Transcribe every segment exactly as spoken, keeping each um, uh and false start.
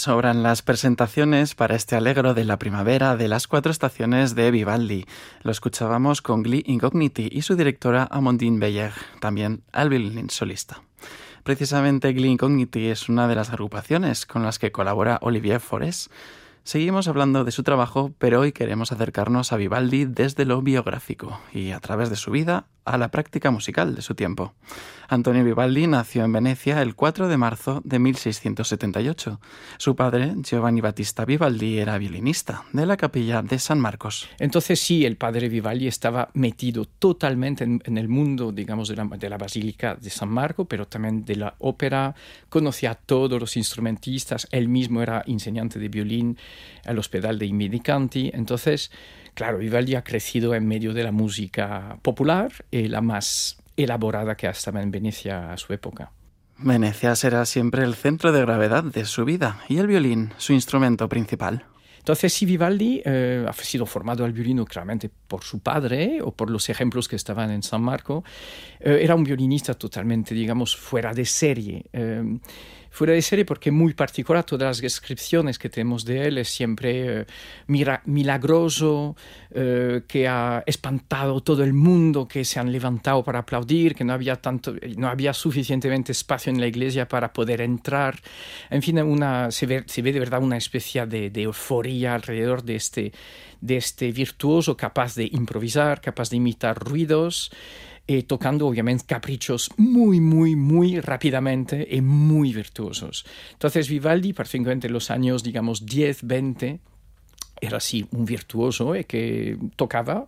Sobran las presentaciones para este Allegro de la primavera de las cuatro estaciones de Vivaldi. Lo escuchábamos con Gli Incogniti y su directora Amandine Beyer, también al violín solista. Precisamente Gli Incogniti es una de las agrupaciones con las que colabora Olivier Fauré. Seguimos hablando de su trabajo, pero hoy queremos acercarnos a Vivaldi desde lo biográfico y a través de su vida a la práctica musical de su tiempo. Antonio Vivaldi nació en Venecia el cuatro de marzo de mil seiscientos setenta y ocho. Su padre, Giovanni Battista Vivaldi, era violinista de la capilla de San Marcos. Entonces sí, el padre Vivaldi estaba metido totalmente en, en el mundo, digamos, de la, de la Basílica de San Marco, pero también de la ópera. Conocía a todos los instrumentistas, él mismo era enseñante de violín al Hospital dei Medicanti. Entonces, claro, Vivaldi ha crecido en medio de la música popular y la más elaborada que estaba en Venecia a su época. Venecia será siempre el centro de gravedad de su vida y el violín, su instrumento principal. Entonces, sí, Vivaldi eh, ha sido formado al violín claramente por su padre o por los ejemplos que estaban en San Marco. Eh, era un violinista totalmente, digamos, fuera de serie. Eh, fuera de serie porque muy particular, todas las descripciones que tenemos de él es siempre eh, mira, milagroso, eh, que ha espantado todo el mundo, que se han levantado para aplaudir, que no había, tanto, no había suficientemente espacio en la iglesia para poder entrar. En fin, una, se, ve, se ve de verdad una especie de, de euforia alrededor de este, de este virtuoso capaz de improvisar, capaz de imitar ruidos, eh, tocando obviamente caprichos muy, muy, muy rápidamente y muy virtuosos. Entonces Vivaldi, particularmente en los años, digamos, diez, veinte, era así un virtuoso eh, que tocaba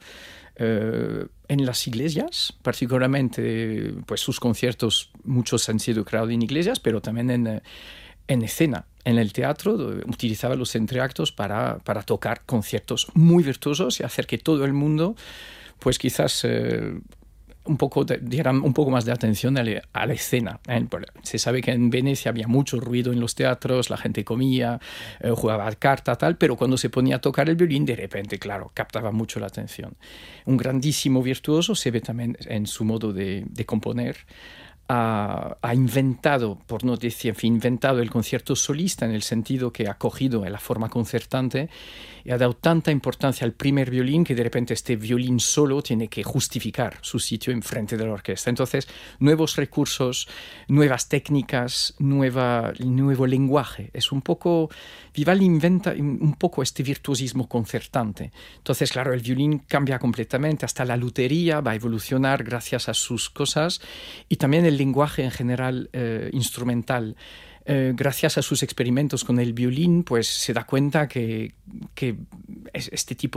eh, en las iglesias, particularmente pues sus conciertos, muchos han sido creados en iglesias, pero también en, en escena. En el teatro utilizaba los entreactos para, para tocar conciertos muy virtuosos y hacer que todo el mundo, pues quizás eh, un poco de, dieran un poco más de atención a la, a la escena. ¿eh? Se sabe que en Venecia había mucho ruido en los teatros, la gente comía, eh, jugaba a carta, tal, pero cuando se ponía a tocar el violín, de repente, claro, captaba mucho la atención. Un grandísimo virtuoso, se ve también en su modo de, de componer. Ha, ha inventado, por no decir, en fin, inventado el concierto solista en el sentido que ha cogido en la forma concertante y ha dado tanta importancia al primer violín que de repente este violín solo tiene que justificar su sitio enfrente de la orquesta. Entonces, nuevos recursos, nuevas técnicas, nueva, nuevo lenguaje. Es un poco, Vivaldi inventa un poco este virtuosismo concertante. Entonces, claro, el violín cambia completamente, hasta la lutería va a evolucionar gracias a sus cosas y también el lenguaje en general eh, instrumental. Eh, gracias a sus experimentos con el violín, pues se da cuenta que, que este tipo